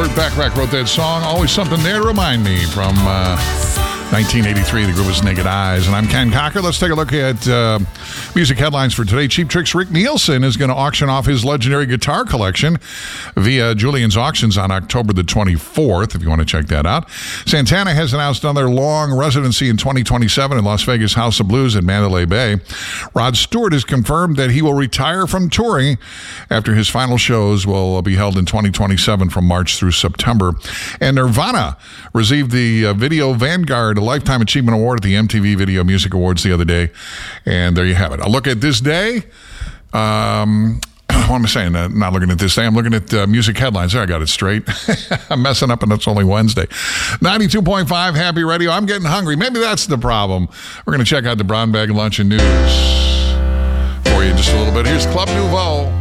Burt Bacharach wrote that song. Always something there to remind me from 1983. The group was Naked Eyes. And I'm Ken Cocker. Let's take a look at music headlines for today. Cheap Trick's Rick Nielsen is going to auction off his legendary guitar collection via Julian's Auctions on October the 24th, if you want to check that out. Santana has announced another long residency in 2027 in Las Vegas House of Blues at Mandalay Bay. Rod Stewart has confirmed that he will retire from touring after his final shows will be held in 2027 from March through September. And Nirvana received the Video Vanguard Lifetime Achievement Award at the MTV Video Music Awards the other day. And there you have it. A look at this day. What am I saying? Not looking at this day. I'm looking at music headlines. There, I got it straight. I'm messing up, and it's only Wednesday. 92.5 Happy Radio. I'm getting hungry. Maybe that's the problem. We're going to check out the Brown Bag Lunch and News for you in just a little bit. Here's Club Nouveau.